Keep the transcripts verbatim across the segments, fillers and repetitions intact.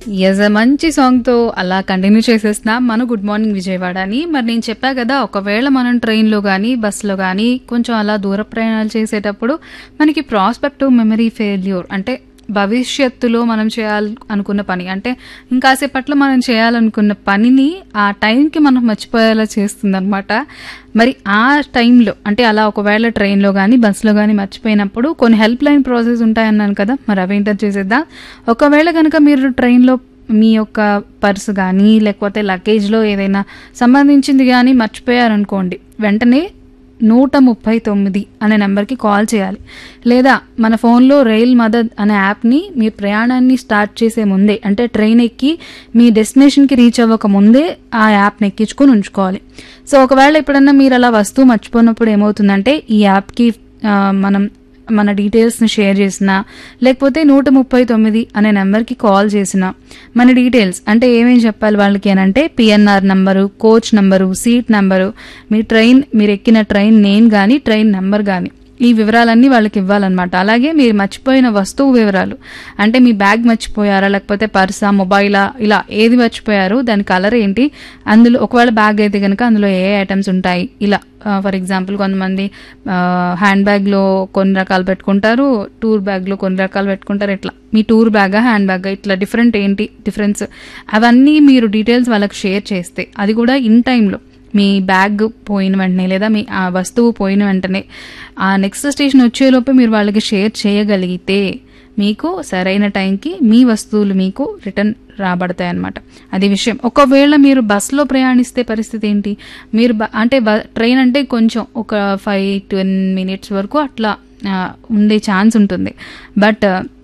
As మంచి సాంగ్తో అలా continue చేసేస్తున్నాం మన గుడ్ మార్నింగ్ విజయవాడ అని. మరి నేను చెప్పా కదా, ఒకవేళ మనం ట్రైన్లో కానీ బస్సులో కానీ కొంచెం అలా దూర ప్రయాణాలు చేసేటప్పుడు మనకి ప్రాస్పెక్టివ్ మెమరీ ఫెయిల్యూర్ అంటే భవిష్యత్తులో మనం చేయాలి అనుకున్న పని అంటే ఇంకాసేపట్లో మనం చేయాలనుకున్న పనిని ఆ టైంకి మనం మర్చిపోయేలా చేస్తుందన్నమాట. మరి ఆ టైంలో అంటే అలా ఒకవేళ ట్రైన్లో కానీ బస్సులో కానీ మర్చిపోయినప్పుడు కొన్ని హెల్ప్ లైన్ ప్రాసెస్ ఉంటాయన్నాను కదా, మరి అవేంటో చేసేద్దాం. ఒకవేళ కనుక మీరు ట్రైన్లో మీ యొక్క పర్సు కానీ లేకపోతే లగేజ్లో ఏదైనా సంబంధించింది కానీ మర్చిపోయారనుకోండి, వెంటనే నూట ముప్పై తొమ్మిది అనే నెంబర్కి కాల్ చేయాలి. లేదా మన ఫోన్లో రైల్ మదద్ అనే యాప్ని మీ ప్రయాణాన్ని స్టార్ట్ చేసే ముందే అంటే ట్రైన్ ఎక్కి మీ డెస్టినేషన్కి రీచ్ అవ్వక ముందే ఆ యాప్ని ఎక్కించుకొని ఉంచుకోవాలి. సో ఒకవేళ ఎప్పుడన్నా మీరు అలా వస్తువు మర్చిపోయినప్పుడు ఏమవుతుందంటే ఈ యాప్కి మనం మన డీటెయిల్స్ని షేర్ చేసినా లేకపోతే నూట ముప్పై తొమ్మిది అనే నెంబర్కి కాల్ చేసినా మన డీటెయిల్స్ అంటే ఏమేమి చెప్పాలి వాళ్ళకి అని అంటే PNR number, coach number, seat number, మీ ట్రైన్ మీరు ఎక్కిన ట్రైన్ నేమ్ కానీ ట్రైన్ నెంబర్ కానీ ఈ వివరాలన్నీ వాళ్ళకి ఇవ్వాలన్నమాట. అలాగే మీరు మర్చిపోయిన వస్తువు వివరాలు అంటే మీ బ్యాగ్ మర్చిపోయారా లేకపోతే పర్సా మొబైలా ఇలా ఏది మర్చిపోయారు, దాని కలర్ ఏంటి, అందులో ఒకవేళ బ్యాగ్ అయితే కనుక అందులో ఏ ఐటమ్స్ ఉంటాయి ఇలా. ఫర్ ఎగ్జాంపుల్ కొంతమంది హ్యాండ్ బ్యాగ్లో కొన్ని రకాలు పెట్టుకుంటారు, టూర్ బ్యాగ్లో కొన్ని రకాలు పెట్టుకుంటారు. ఇట్లా మీ టూర్ బ్యాగా హ్యాండ్ బ్యాగా ఇట్లా డిఫరెంట్ ఏంటి డిఫరెన్స్ అవన్నీ మీరు డీటెయిల్స్ వాళ్ళకి షేర్ చేస్తే అది కూడా ఇన్ టైంలో మీ బ్యాగ్ పోయిన వెంటనే లేదా మీ ఆ వస్తువు పోయిన వెంటనే ఆ నెక్స్ట్ స్టేషన్ వచ్చేలోపే మీరు వాళ్ళకి షేర్ చేయగలిగితే మీకు సరైన టైంకి మీ వస్తువులు మీకు రిటర్న్ రాబడతాయి అన్నమాట. అది విషయం. ఒకవేళ మీరు బస్సులో ప్రయాణిస్తే పరిస్థితి ఏంటి, మీరు అంటే ట్రైన్ అంటే కొంచెం ఒక ఫైవ్ టెన్ మినిట్స్ వరకు అట్లా ఉండే ఛాన్స్ ఉంటుంది. బట్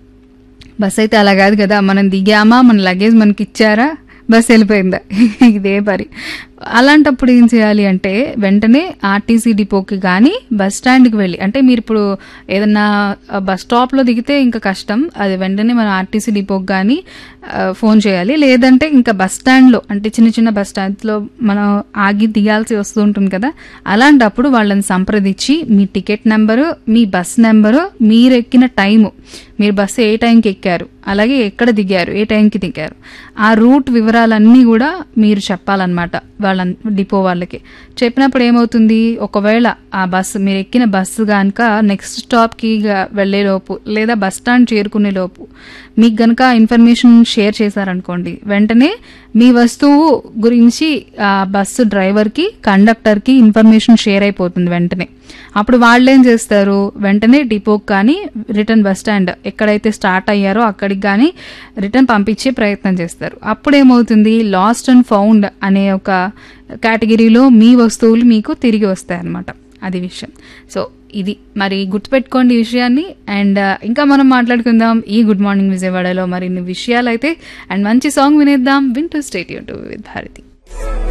బస్ అయితే అలా కాదు కదా, మనం దిగామా మన లగేజ్ మనకి ఇచ్చారా బస్ వెళ్ళిపోయిందా ఇదే పరి. అలాంటప్పుడు ఏం చేయాలి అంటే వెంటనే ఆర్టీసీ డిపోకి కానీ బస్ స్టాండ్కి వెళ్ళి అంటే మీరు ఇప్పుడు ఏదన్నా బస్ స్టాప్లో దిగితే ఇంకా కష్టం, అది వెంటనే మన ఆర్టీసీ డిపోకి కానీ ఫోన్ చేయాలి. లేదంటే ఇంకా బస్ స్టాండ్లో అంటే చిన్న చిన్న బస్ స్టాండ్లో మనం ఆగి దిగాల్సి వస్తూ ఉంటుంది కదా, అలాంటప్పుడు వాళ్ళని సంప్రదించి మీ టికెట్ నెంబరు, మీ బస్ నెంబరు, మీరు ఎక్కిన టైము, మీరు బస్సు ఏ టైంకి ఎక్కారు అలాగే ఎక్కడ దిగారు ఏ టైంకి దిగారు ఆ రూట్ వివరాలన్నీ కూడా మీరు చెప్పాలన్నమాట వాళ్ళ డిపో వాళ్ళకి. చెప్పినప్పుడు ఏమవుతుంది, ఒకవేళ ఆ బస్సు మీరు ఎక్కిన బస్సు కనుక నెక్స్ట్ స్టాప్కి వెళ్లేలోపు లేదా బస్ స్టాండ్ చేరుకునే లోపు మీకు గనక ఇన్ఫర్మేషన్ షేర్ చేశారనుకోండి, వెంటనే మీ వస్తువు గురించి ఆ బస్సు డ్రైవర్కి కండక్టర్కి ఇన్ఫర్మేషన్ షేర్ అయిపోతుంది వెంటనే. అప్పుడు వాళ్ళు ఏం చేస్తారు, వెంటనే డిపోకి కానీ రిటర్న్ బస్ స్టాండ్ ఎక్కడైతే స్టార్ట్ అయ్యారో అక్కడికి కానీ రిటర్న్ పంపించే ప్రయత్నం చేస్తారు. అప్పుడు ఏమవుతుంది, లాస్ట్ అండ్ ఫౌండ్ అనే ఒక కేటగిరీలో మీ వస్తువులు మీకు తిరిగి వస్తాయి అన్నమాట. అది విషయం. సో ఇది మరి గుర్తుపెట్టుకోండి ఈ విషయాన్ని. అండ్ ఇంకా మనం మాట్లాడుకుందాం ఈ గుడ్ మార్నింగ్ విజయవాడలో మరిన్ని విషయాలు అయితే. అండ్ మంచి సాంగ్ వినేద్దాం. వింటూ స్టే ట్యూన్డ్ విత్ భారతి.